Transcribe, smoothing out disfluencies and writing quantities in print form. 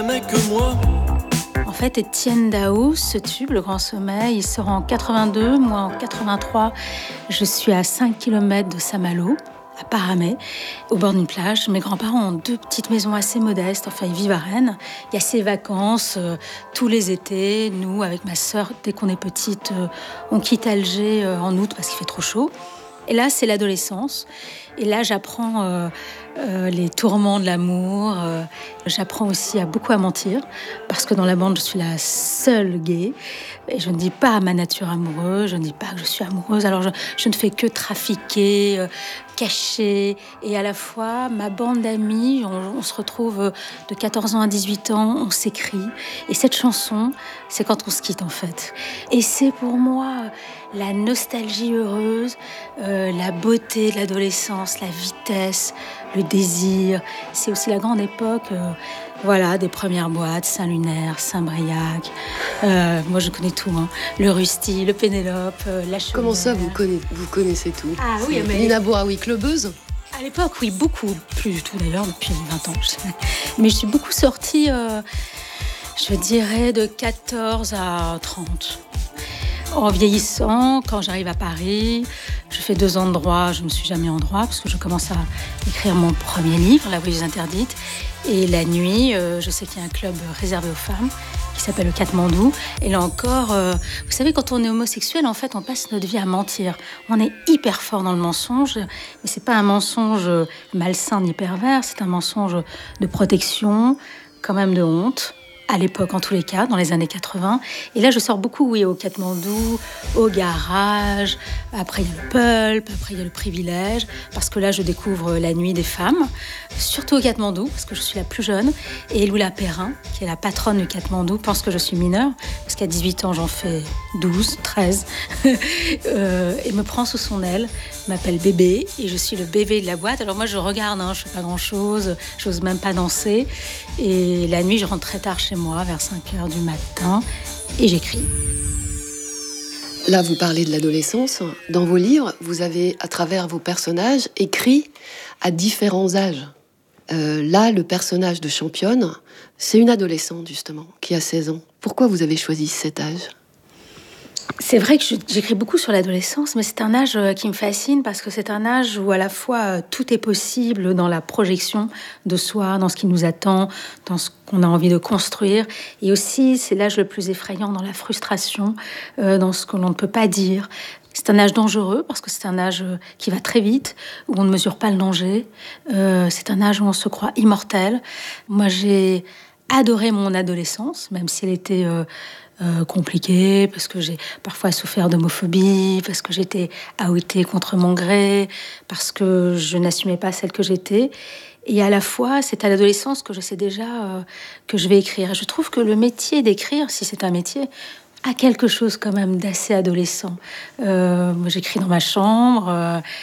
jamais que moi. En fait, Étienne Dao, ce tube, Le Grand Sommeil, il sort en 82, moi en 83. Je suis à 5 km de Saint-Malo, à Paramé, au bord d'une plage. Mes grands-parents ont 2 petites maisons assez modestes, enfin ils vivent à Rennes. Il y a ces vacances tous les étés. Nous, avec ma sœur, dès qu'on est petite, on quitte Alger en août parce qu'il fait trop chaud. Et là, c'est l'adolescence. Et là, j'apprends les tourments de l'amour. J'apprends aussi à beaucoup à mentir, parce que dans la bande, je suis la seule gay. Et je ne dis pas à ma nature amoureuse, je ne dis pas que je suis amoureuse. Alors, je ne fais que trafiquer, cacher. Et à la fois, ma bande d'amis, on se retrouve de 14 ans à 18 ans, on s'écrit. Et cette chanson, c'est quand on se quitte, en fait. Et c'est pour moi la nostalgie heureuse, la beauté de l'adolescence, la vitesse, le désir. C'est aussi la grande époque des premières boîtes, Saint-Lunaire, Saint-Briac. Moi, je connais tout. Le Rusty, le Pénélope, la Chaudière. Comment ça, vous connaissez tout? Ah oui, mais... Nina Bouraoui, clubeuse? À l'époque, oui, beaucoup. Plus du tout, d'ailleurs, depuis 20 ans. Mais je suis beaucoup sortie, je dirais, de 14 à 30. En vieillissant, quand j'arrive à Paris, je fais 2 ans de droit, je ne me suis jamais en droit parce que je commence à écrire mon premier livre, La voyageuse interdite. Et la nuit, je sais qu'il y a un club réservé aux femmes qui s'appelle le Katmandou. Et là encore, vous savez, quand on est homosexuel, en fait, on passe notre vie à mentir. On est hyper fort dans le mensonge, mais c'est pas un mensonge malsain ni pervers, c'est un mensonge de protection, quand même de honte. À l'époque, en tous les cas, dans les années 80. Et là, je sors beaucoup, oui, au Katmandou, au garage. Après, il y a le pulp, après, il y a le privilège. Parce que là, je découvre la nuit des femmes, surtout au Katmandou, parce que je suis la plus jeune. Et Loula Perrin, qui est la patronne du Katmandou, pense que je suis mineure, parce qu'à 18 ans, j'en fais 12, 13. Et me prend sous son aile, m'appelle bébé, et je suis le bébé de la boîte. Alors moi, je regarde, je fais pas grand-chose, j'ose même pas danser. Et la nuit, je rentre très tard chez moi, vers 5h du matin, et j'écris. Là, vous parlez de l'adolescence. Dans vos livres, vous avez, à travers vos personnages, écrit à différents âges. Là, le personnage de Championne, c'est une adolescente, justement, qui a 16 ans. Pourquoi vous avez choisi cet âge ? C'est vrai que j'écris beaucoup sur l'adolescence, mais c'est un âge qui me fascine parce que c'est un âge où à la fois tout est possible dans la projection de soi, dans ce qui nous attend, dans ce qu'on a envie de construire. Et aussi, c'est l'âge le plus effrayant dans la frustration, dans ce que l'on ne peut pas dire. C'est un âge dangereux parce que c'est un âge qui va très vite, où on ne mesure pas le danger. C'est un âge où on se croit immortel. Moi, j'ai adoré mon adolescence, même si elle était... compliqué, parce que j'ai parfois souffert d'homophobie, parce que j'étais outée contre mon gré, parce que je n'assumais pas celle que j'étais. Et à la fois, c'est à l'adolescence que je sais déjà que je vais écrire. Je trouve que le métier d'écrire, si c'est un métier, a quelque chose quand même d'assez adolescent. Moi, j'écris dans ma chambre,